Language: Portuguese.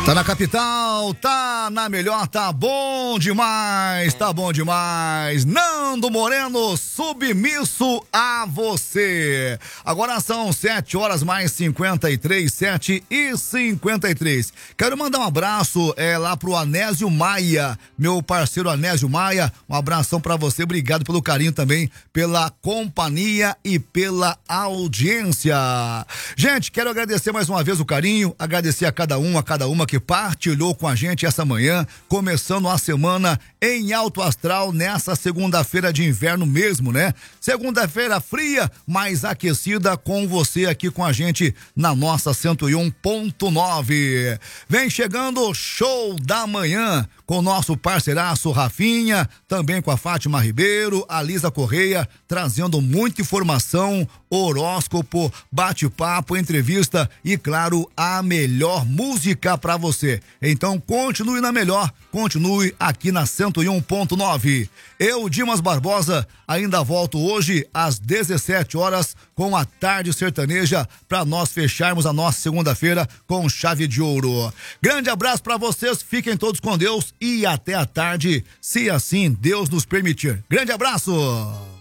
Tá na capital, tá na melhor, tá bom demais, tá bom demais. Nando Moreno, submisso a você. Agora são 7 horas mais 53, 7h53. Quero mandar um abraço lá pro Anésio Maia, meu parceiro Anésio Maia. Um abração pra você, obrigado pelo carinho também, pela companhia e pela audiência. Gente, quero agradecer mais uma vez o carinho, agradecer a cada uma que partilhou com a gente essa manhã, começando a semana em alto astral nessa segunda-feira de inverno mesmo, né? Segunda-feira fria, mas aquecida com você aqui com a gente na nossa 101.9. Vem chegando o show da manhã com o nosso parceiraço Rafinha, também com a Fátima Ribeiro, a Lisa Correia, trazendo muita informação, horóscopo, bate-papo, entrevista e, claro, a melhor música pra você. Então continue na melhor, continue aqui na 101.9. Eu, Dimas Barbosa, ainda volto hoje às 17 horas com a Tarde Sertaneja para nós fecharmos a nossa segunda-feira com chave de ouro. Grande abraço para vocês, fiquem todos com Deus e até a tarde, se assim Deus nos permitir. Grande abraço!